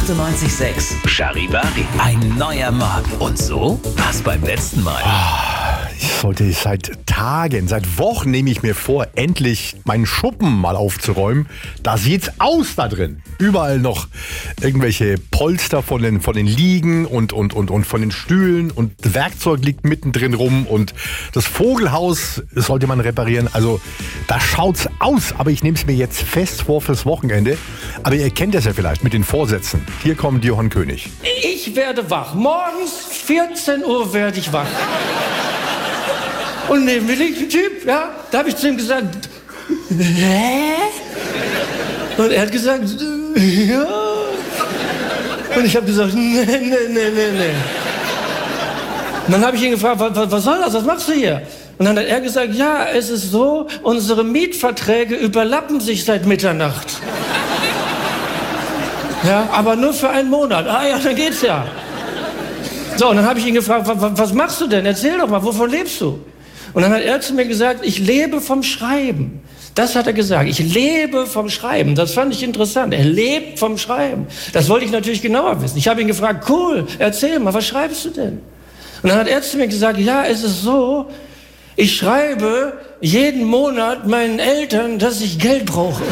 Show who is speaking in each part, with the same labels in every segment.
Speaker 1: 98.6 Charivari. Ein neuer Mob. Und so war's beim letzten Mal.
Speaker 2: Ich sollte seit Tagen, seit Wochen nehme ich mir vor, endlich meinen Schuppen mal aufzuräumen. Da sieht's aus da drin. Überall noch irgendwelche Polster von den Liegen und von den Stühlen und Werkzeug liegt mittendrin rum und das Vogelhaus sollte man reparieren. Also da schaut's aus, aber ich nehme es mir jetzt fest vor fürs Wochenende. Aber ihr kennt das ja vielleicht mit den Vorsätzen. Hier kommt Johann König.
Speaker 3: Ich werde wach. Morgens 14 Uhr werde ich wach. Und neben mir liegt ein Typ, ja. Da habe ich zu ihm gesagt, hä? Und er hat gesagt, ja. Und ich habe gesagt, nee. Und dann habe ich ihn gefragt, was soll das, was machst du hier? Und dann hat er gesagt, ja, es ist so, unsere Mietverträge überlappen sich seit Mitternacht. Ja, aber nur für einen Monat. Ah ja, dann geht's ja. So, und dann habe ich ihn gefragt, was machst du denn? Erzähl doch mal, wovon lebst du? Und dann hat er zu mir gesagt, ich lebe vom Schreiben. Das hat er gesagt, ich lebe vom Schreiben. Das fand ich interessant. Er lebt vom Schreiben. Das wollte ich natürlich genauer wissen. Ich habe ihn gefragt, cool, erzähl mal, was schreibst du denn? Und dann hat er zu mir gesagt, ja, es ist so, ich schreibe jeden Monat meinen Eltern, dass ich Geld brauche.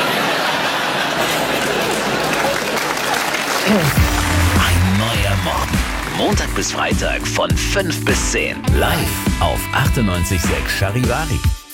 Speaker 1: Ein neuer Mob. Montag bis Freitag von 5 bis 10. Live auf 98.6 Charivari.